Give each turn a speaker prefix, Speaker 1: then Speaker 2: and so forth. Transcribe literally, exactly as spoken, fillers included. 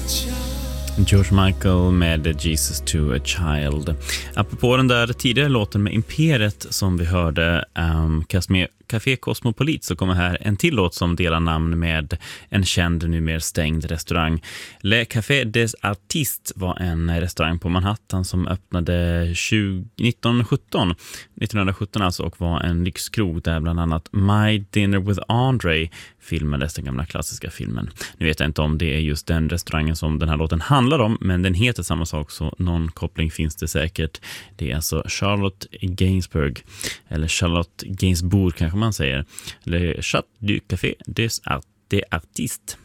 Speaker 1: George Michael med Jesus to a Child. Apropå den där tidigare låten med Imperiet som vi hörde, um, Café Cosmopolit, så kommer här en till låt som delar namn med en känd, numera stängd restaurang. Le Café des Artistes var en restaurang på Manhattan som öppnade nittonhundrasjutton nittonhundrasjutton alltså, och var en lyxkrog där bland annat My Dinner with Andre filmades, den gamla klassiska filmen. Nu vet jag inte om det är just den restaurangen som den här låten handlar om, men den heter samma sak, så någon koppling finns det säkert. Det är alltså Charlotte Gainsbourg, eller Charlotte Gainsbourg kanske man säger, eller Chat du Café des Artistes.